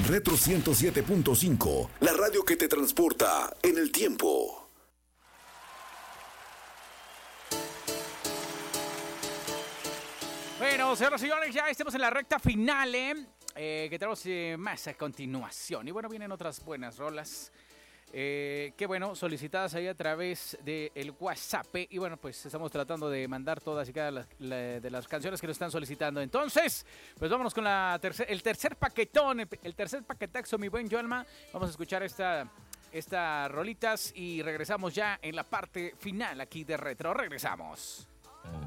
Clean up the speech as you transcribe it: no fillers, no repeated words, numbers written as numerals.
Retro 107.5, la radio que te transporta en el tiempo. Bueno, señoras y señores, ya estamos en la recta final, que tenemos más a continuación. Y bueno, vienen otras buenas rolas. Que bueno, solicitadas ahí a través del WhatsApp. Y bueno, pues estamos tratando de mandar todas y cada de las canciones que nos están solicitando. Entonces, pues vámonos con el tercer paquetón, el tercer paquetaxo, mi buen Joelma. Vamos a escuchar estas rolitas y regresamos ya en la parte final aquí de Retro. Regresamos.